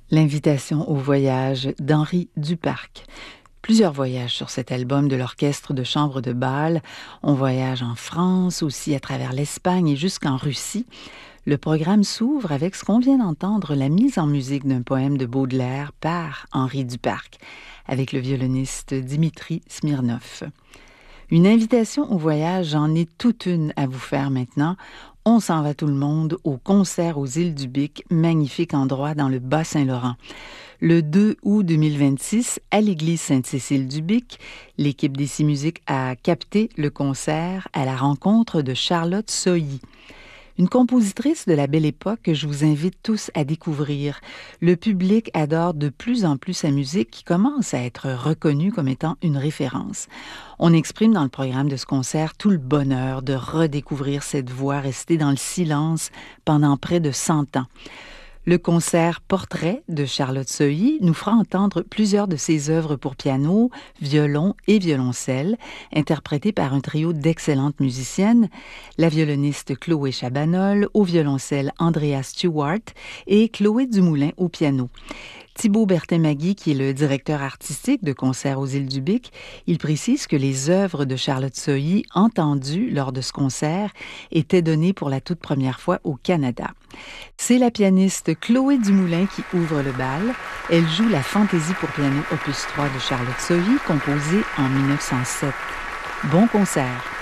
L'invitation au voyage d'Henri Duparc. Plusieurs voyages sur cet album de l'Orchestre de chambre de Bâle. On voyage en France, aussi à travers l'Espagne et jusqu'en Russie. Le programme s'ouvre avec ce qu'on vient d'entendre, la mise en musique d'un poème de Baudelaire par Henri Duparc, avec le violoniste Dimitri Smirnov. Une invitation au voyage, j'en ai toute une à vous faire maintenant. On s'en va tout le monde au concert aux Îles du Bic, magnifique endroit dans le Bas-Saint-Laurent. Le 2 août 2026, à l'église Sainte-Cécile-du-Bic, l'équipe d'Ici Musique a capté le concert à la rencontre de Charlotte Sohi. Une compositrice de la belle époque que je vous invite tous à découvrir. Le public adore de plus en plus sa musique qui commence à être reconnue comme étant une référence. On exprime dans le programme de ce concert tout le bonheur de redécouvrir cette voix restée dans le silence pendant près de 100 ans. Le concert Portrait de Charlotte Sohi nous fera entendre plusieurs de ses œuvres pour piano, violon et violoncelle, interprétées par un trio d'excellentes musiciennes, la violoniste Chloé Chabanol, au violoncelle Andrea Stewart et Chloé Dumoulin au piano. Thibaut Berthé-Magui, qui est le directeur artistique de Concert aux Îles du Bic, il précise que les œuvres de Charlotte Sohi, entendues lors de ce concert, étaient données pour la toute première fois au Canada. C'est la pianiste Chloé Dumoulin qui ouvre le bal. Elle joue la Fantaisie pour piano opus 3 de Charlotte Sohi, composée en 1907. Bon concert!